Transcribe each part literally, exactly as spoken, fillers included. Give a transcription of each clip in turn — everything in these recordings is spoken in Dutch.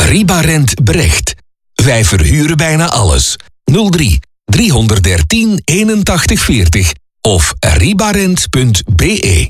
Ribarent Brecht. Wij verhuren bijna alles. nul drie driehonderddertien eenentachtig veertig of ribarent punt b e.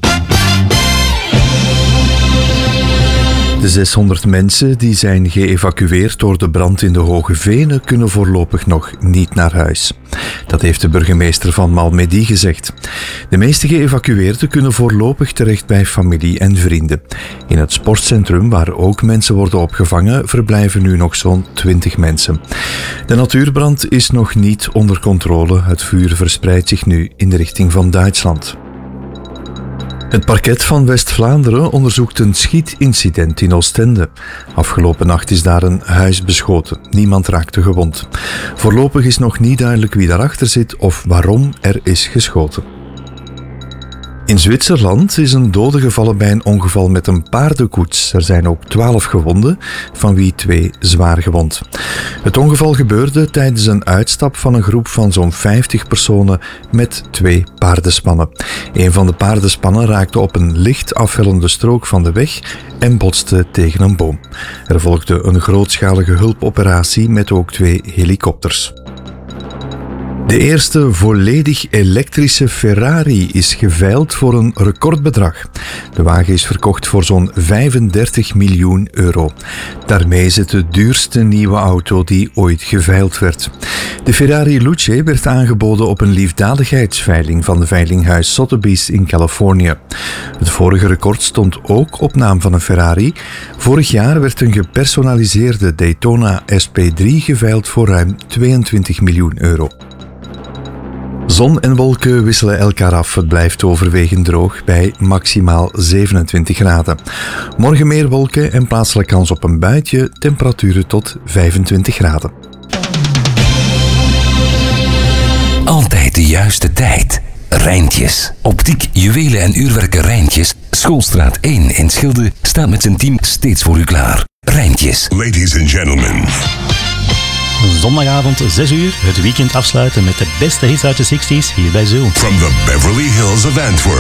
De zeshonderd mensen die zijn geëvacueerd door de brand in de Hoge Venen kunnen voorlopig nog niet naar huis. Dat heeft de burgemeester van Malmedy gezegd. De meeste geëvacueerden kunnen voorlopig terecht bij familie en vrienden. In het sportcentrum, waar ook mensen worden opgevangen, verblijven nu nog zo'n twintig mensen. De natuurbrand is nog niet onder controle. Het vuur verspreidt zich nu in de richting van Duitsland. Het parket van West-Vlaanderen onderzoekt een schietincident in Oostende. Afgelopen nacht is daar een huis beschoten. Niemand raakte gewond. Voorlopig is nog niet duidelijk wie daarachter zit of waarom er is geschoten. In Zwitserland is een dode gevallen bij een ongeval met een paardenkoets. Er zijn ook twaalf gewonden, van wie twee zwaar gewond. Het ongeval gebeurde tijdens een uitstap van een groep van zo'n vijftig personen met twee paardenspannen. Een van de paardenspannen raakte op een licht afhellende strook van de weg en botste tegen een boom. Er volgde een grootschalige hulpoperatie met ook twee helikopters. De eerste volledig elektrische Ferrari is geveild voor een recordbedrag. De wagen is verkocht voor zo'n vijfendertig miljoen euro. Daarmee is het de duurste nieuwe auto die ooit geveild werd. De Ferrari Luce werd aangeboden op een liefdadigheidsveiling van de veilinghuis Sotheby's in Californië. Het vorige record stond ook op naam van een Ferrari. Vorig jaar werd een gepersonaliseerde Daytona S P drie geveild voor ruim tweeëntwintig miljoen euro. Zon en wolken wisselen elkaar af. Het blijft overwegend droog bij maximaal zevenentwintig graden. Morgen meer wolken en plaatselijk kans op een buitje. Temperaturen tot vijfentwintig graden. Altijd de juiste tijd. Rijntjes. Optiek, juwelen en uurwerken Rijntjes. Schoolstraat één in Schilde staat met zijn team steeds voor u klaar. Rijntjes. Ladies and gentlemen. Zondagavond zes uur, het weekend afsluiten met de beste hits uit de zestig's hier bij Zoo. From the Beverly Hills of Antwerp.